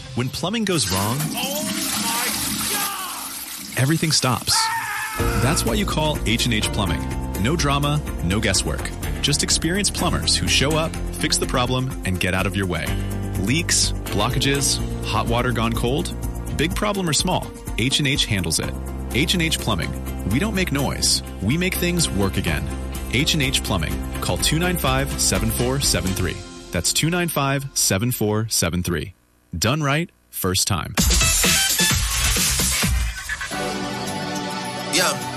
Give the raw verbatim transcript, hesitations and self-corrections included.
When plumbing goes wrong, Oh my God! everything stops. That's why you call H and H Plumbing. No drama, no guesswork. Just experienced plumbers who show up, fix the problem, and get out of your way. Leaks, blockages, hot water gone cold? Big problem or small, H and H handles it. H and H Plumbing. We don't make noise. We make things work again. H and H Plumbing. Call two nine five, seven four seven three. That's two nine five, seven four seven three. Done right, first time. Yeah.